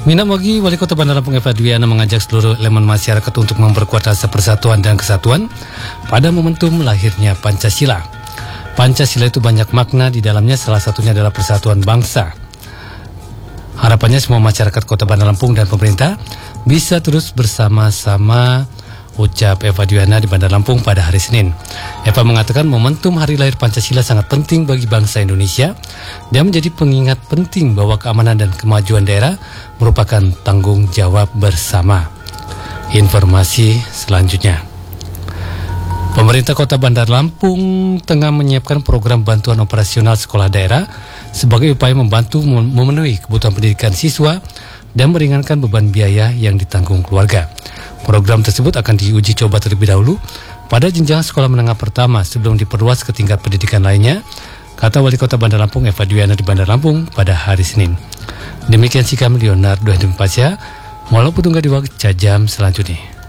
Mina Mogi, Wali Kota Bandar Lampung Eva Dwiana mengajak seluruh elemen masyarakat untuk memperkuat rasa persatuan dan kesatuan pada momentum lahirnya Pancasila. Pancasila itu banyak makna, di dalamnya salah satunya adalah persatuan bangsa. Harapannya semua masyarakat Kota Bandar Lampung dan pemerintah bisa terus bersama-sama, ucap Eva Dwiana di Bandar Lampung pada hari Senin. Eva mengatakan momentum hari lahir Pancasila sangat penting bagi bangsa Indonesia dan menjadi pengingat penting bahwa keamanan dan kemajuan daerah merupakan tanggung jawab bersama. Informasi selanjutnya. Pemerintah Kota Bandar Lampung tengah menyiapkan program bantuan operasional sekolah daerah sebagai upaya membantu memenuhi kebutuhan pendidikan siswa dan meringankan beban biaya yang ditanggung keluarga. Program tersebut akan diuji coba terlebih dahulu pada jenjang sekolah menengah pertama sebelum diperluas ke tingkat pendidikan lainnya, kata Wali Kota Bandar Lampung Eva Dwiana di Bandar Lampung pada hari Senin. Demikian sikap Leonardo Hadi Pasya, walau petunggak di waktu jam selanjutnya.